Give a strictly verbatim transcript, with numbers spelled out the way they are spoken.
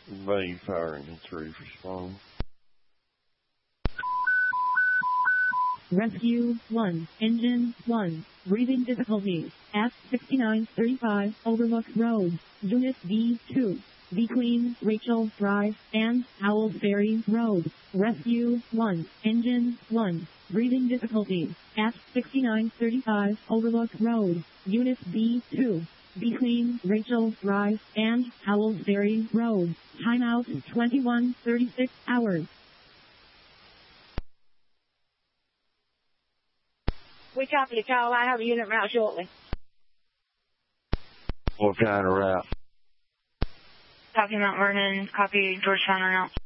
Main fire engine three, respond. Rescue one, Engine one, breathing difficulties at sixty-nine thirty-five Overlook Road, Unit B two, between Rachel Drive and Howells Ferry Road. Rescue one, Engine one, breathing difficulties at sixty-nine thirty-five Overlook Road, Unit B two, between Rachel Drive and Howells Ferry Road. Timeout twenty-one thirty-six hours. We copy the call. I have a unit route shortly. What kind of route? Copy Mount Vernon. Copy Georgetown route.